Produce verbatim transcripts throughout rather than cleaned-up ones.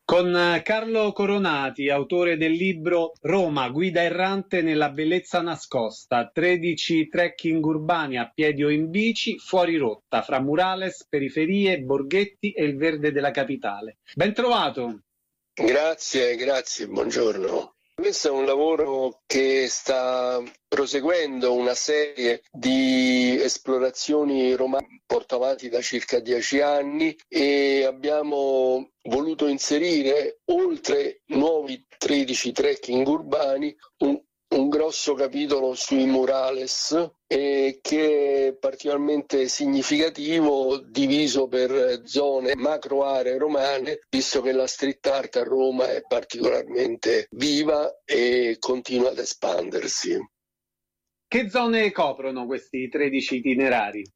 Con Carlo Coronati, autore del libro Roma, guida errante nella bellezza nascosta, tredici trekking urbani a piedi o in bici, fuori rotta, fra murales, periferie, borghetti e il verde della capitale. Ben trovato! Grazie, grazie, buongiorno. Questo è un lavoro che sta proseguendo una serie di esplorazioni romane portato avanti da circa dieci anni e abbiamo voluto inserire, oltre nuovi tredici trekking urbani, un, un grosso capitolo sui murales e che è particolarmente significativo, diviso per zone, macro aree romane, visto che la street art a Roma è particolarmente viva e continua ad espandersi. Che zone coprono questi tredici itinerari?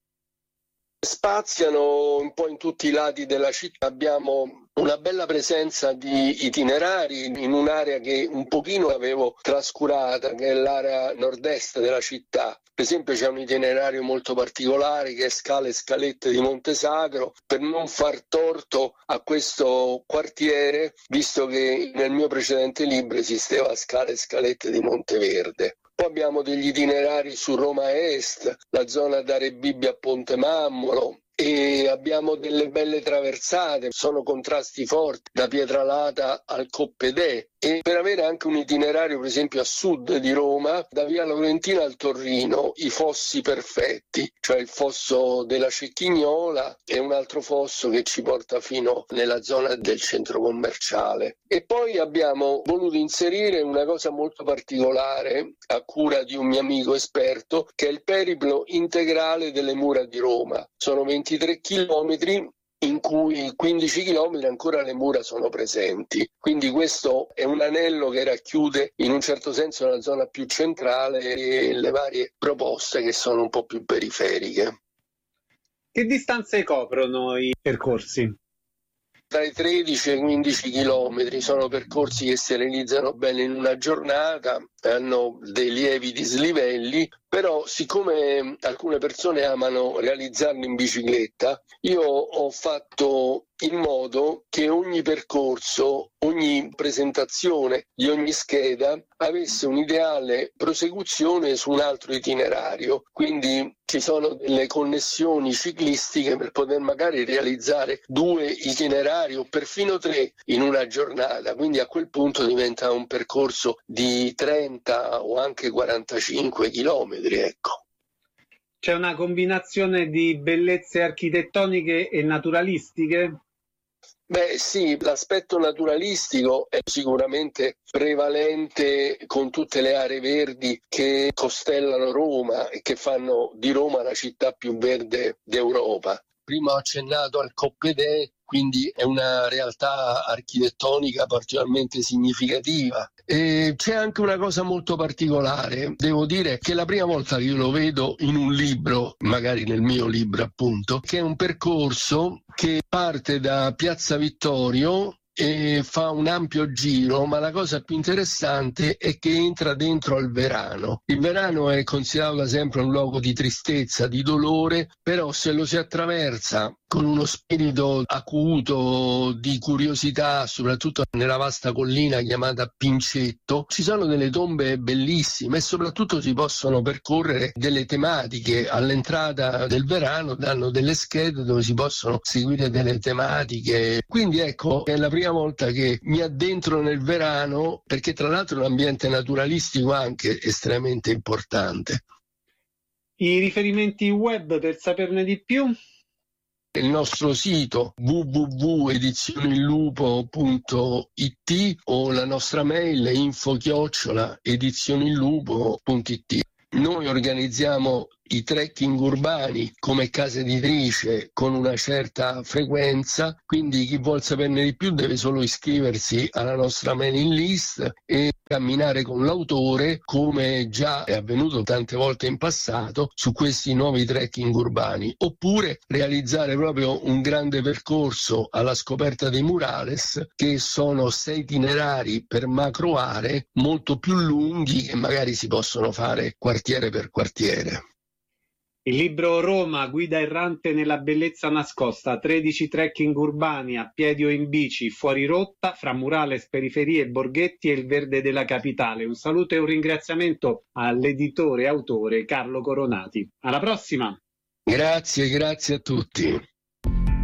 Spaziano un po' in tutti i lati della città, abbiamo una bella presenza di itinerari in un'area che un pochino avevo trascurata, che è l'area nord-est della città. Per esempio c'è un itinerario molto particolare che è Scale e Scalette di Montesagro, per non far torto a questo quartiere, visto che nel mio precedente libro esisteva Scale e Scalette di Monteverde. Poi abbiamo degli itinerari su Roma Est, la zona da Rebibbia a Ponte Mammolo, e abbiamo delle belle traversate, sono contrasti forti da Pietralata al Coppedè, e per avere anche un itinerario per esempio a sud di Roma, da Via Laurentina al Torrino, i fossi perfetti, cioè il fosso della Cecchignola e un altro fosso che ci porta fino nella zona del centro commerciale. E poi abbiamo voluto inserire una cosa molto particolare a cura di un mio amico esperto, che è il periplo integrale delle mura di Roma. Sono ventitré chilometri in cui quindici chilometri ancora le mura sono presenti. Quindi questo è un anello che racchiude in un certo senso la zona più centrale e le varie proposte che sono un po' più periferiche. Che distanze coprono i percorsi? Tra i tredici e i quindici chilometri, sono percorsi che si realizzano bene in una giornata, hanno dei lievi dislivelli, però siccome alcune persone amano realizzarli in bicicletta, io ho fatto in modo che ogni percorso, ogni presentazione di ogni scheda avesse un'ideale prosecuzione su un altro itinerario. Quindi ci sono delle connessioni ciclistiche per poter magari realizzare due itinerari o perfino tre in una giornata. Quindi a quel punto diventa un percorso di trenta o anche quarantacinque chilometri, ecco. C'è una combinazione di bellezze architettoniche e naturalistiche? Beh sì, l'aspetto naturalistico è sicuramente prevalente con tutte le aree verdi che costellano Roma e che fanno di Roma la città più verde d'Europa. Prima ho accennato al Coppedè, quindi è una realtà architettonica particolarmente significativa. E c'è anche una cosa molto particolare, devo dire che è la prima volta che io lo vedo in un libro, magari nel mio libro appunto, che è un percorso che parte da Piazza Vittorio e fa un ampio giro, ma la cosa più interessante è che entra dentro al Verano. Il Verano è considerato da sempre un luogo di tristezza, di dolore, però se lo si attraversa con uno spirito acuto di curiosità, soprattutto nella vasta collina chiamata Pincetto, ci sono delle tombe bellissime e soprattutto si possono percorrere delle tematiche. All'entrata del Verano danno delle schede dove si possono seguire delle tematiche. Quindi ecco, è la prima volta che mi addentro nel Verano, perché tra l'altro è un ambiente naturalistico anche estremamente importante. I riferimenti web per saperne di più? Il nostro sito w w w punto edizionillupo punto i t o la nostra mail info chiocciola edizionillupo punto i t. Noi organizziamo i trekking urbani come casa editrice con una certa frequenza, quindi chi vuol saperne di più deve solo iscriversi alla nostra mailing list e camminare con l'autore, come già è avvenuto tante volte in passato, su questi nuovi trekking urbani, oppure realizzare proprio un grande percorso alla scoperta dei murales, che sono sei itinerari per macro aree molto più lunghi che magari si possono fare quartiere per quartiere. Il libro Roma, guida errante nella bellezza nascosta, tredici trekking urbani a piedi o in bici, fuori rotta, fra murales, periferie, borghetti e il verde della capitale. Un saluto e un ringraziamento all'editore e autore Carlo Coronati. Alla prossima! Grazie, grazie a tutti.